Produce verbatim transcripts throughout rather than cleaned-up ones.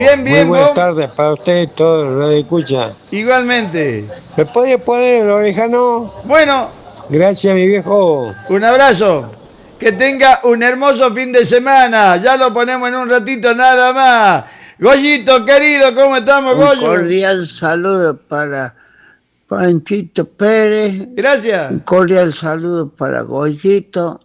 Bien, bien, Muy buenas ¿vos? tardes para usted y todo el radio escucha. Igualmente. ¿Me puede poner el orejano? Bueno, Gracias, mi viejo. un abrazo. Que tenga un hermoso fin de semana. Ya lo ponemos en un ratito nada más. Goyito, querido, ¿cómo estamos, Un Goyo? cordial saludo para Panchito Pérez, un Gracias. cordial saludo para Goyito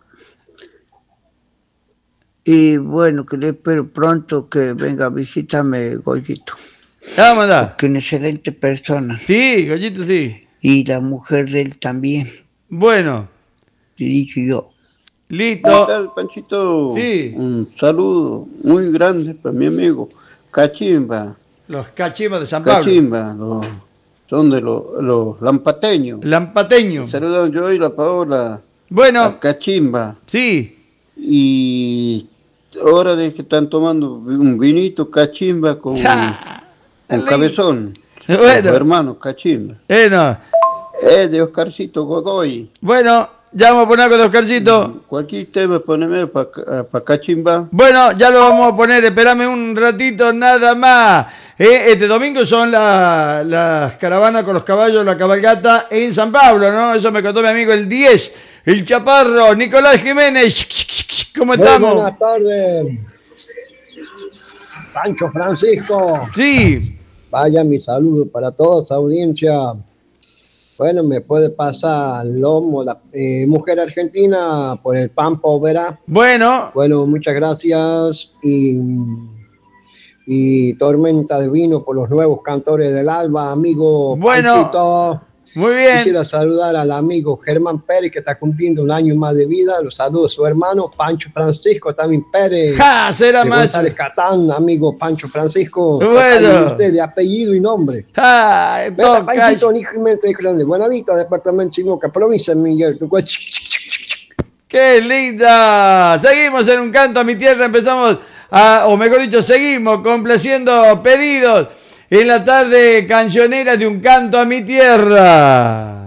y bueno, que le espero pronto que venga a visitarme Goyito, Vamos a andar. porque es una excelente persona Sí, Goyito, sí. y la mujer de él también, Bueno, te he dicho yo. ¿Qué listo. tal, Panchito? Sí, Un saludo muy grande para mi amigo Cachimba. los cachimbas de San Pablo. Cachimba, los, son de los, los lampateños. Lampateño. Saludan yo y la Paola a Bueno, Cachimba. sí. Y ahora de que están tomando un vinito Cachimba con, Ja, con lindo. Cabezón. Bueno. Los hermanos Cachimba. Bueno, Es de Oscarcito Godoy. bueno, ya vamos a poner con Oscarcito. Cualquier tema poneme para pa Cachimba. Bueno, ya lo vamos a poner, espérame un ratito nada más. Eh, este domingo son la- las caravanas con los caballos, la cabalgata en San Pablo, ¿no? Eso me contó mi amigo el diez, el Chaparro, Nicolás Jiménez. ¿Cómo Muy estamos? buenas tardes, Pancho Francisco. Sí, Vaya mi saludo para toda esa audiencia. Bueno, me puede pasar Lomo, la eh, mujer argentina, por el Pampo, verá. bueno, Bueno, muchas gracias. Y, y Tormenta de Vino por los nuevos cantores del Alba, amigo Bueno. Panchito. muy bien. Quisiera saludar al amigo Germán Pérez, que está cumpliendo un año más de vida. Los saludo a su hermano Pancho Francisco, también Pérez. Ja, será de macho. González Catán, amigo Pancho Francisco. Bueno. Catán, usted de apellido y nombre. Ja, Venga, toca. Panchito, Nijimente de Buenavista, departamento Chimoca, provincia de Miguel. ¡Qué linda! Seguimos en Un Canto a mi Tierra, empezamos, a, o mejor dicho, seguimos complaciendo pedidos en la tarde cancionera de Un Canto a mi Tierra.